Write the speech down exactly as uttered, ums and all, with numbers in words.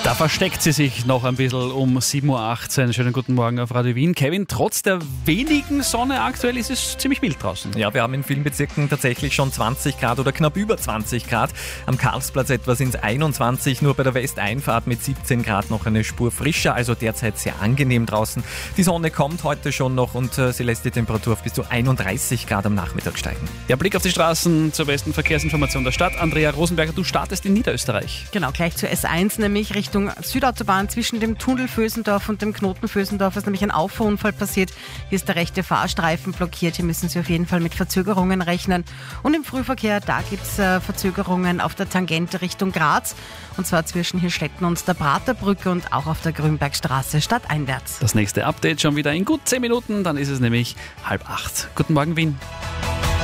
Da versteckt sie sich noch ein bisschen um sieben Uhr achtzehn. Schönen guten Morgen auf Radio Wien. Kevin, trotz der wenigen Sonne aktuell ist es ziemlich mild draußen. Ja, wir haben in vielen Bezirken tatsächlich schon zwanzig Grad oder knapp über zwanzig Grad. Am Karlsplatz etwa sind es einundzwanzig, nur bei der Westeinfahrt mit siebzehn Grad noch eine Spur frischer, also derzeit sehr angenehm draußen. Die Sonne kommt heute schon noch und äh, sie lässt die Temperatur auf bis zu einunddreißig Grad am Nachmittag steigen. Der Blick auf die Straßen zur besten Verkehrsinformation der Stadt. Andrea Rosenberger, du startest in Niederösterreich. Genau, gleich zur S eins, nämlich Richtung Südautobahn zwischen dem Tunnel Vösendorf und dem Knoten Vösendorf ist nämlich ein Auffahrunfall passiert. Hier ist der rechte Fahrstreifen blockiert. Hier müssen Sie auf jeden Fall mit Verzögerungen rechnen. Und im Frühverkehr, da gibt es äh, Verzögerungen auf der Tangente Richtung Graz. Und zwar zwischen Hirschletten und der Praterbrücke und auch auf der Grünbergstraße stadteinwärts. Das nächste Update schon wieder in gut zehn Minuten. Dann ist es nämlich halb acht. Guten Morgen, Wien.